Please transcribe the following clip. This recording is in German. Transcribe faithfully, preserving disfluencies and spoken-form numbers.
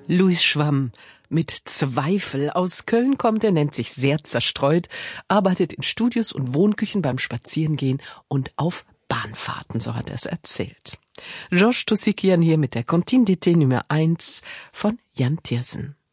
Louis Schwamm mit Zweifel. Aus Köln kommt er, nennt sich sehr zerstreut, arbeitet in Studios und Wohnküchen beim Spazierengehen und auf Bahnfahrten, so hat er es erzählt. Georges Toussikian hier mit der Comptine d'été Nummer eins von Jan Tiersen.